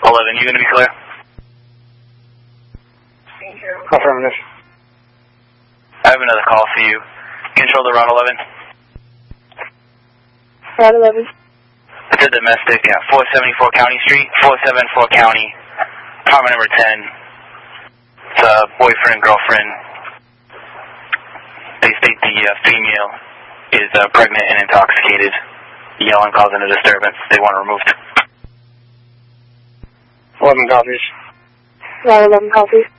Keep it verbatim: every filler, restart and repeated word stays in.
eleven, you going to be clear? Affirmative. I have another call for you. Control the Route eleven. Route eleven. It's a domestic at four seventy-four County Street, four seventy-four County, apartment number ten. It's a boyfriend, girlfriend. They state the uh, female is uh, pregnant and intoxicated, yelling, causing a disturbance. They want her removed. eleven copies. Route eleven copies.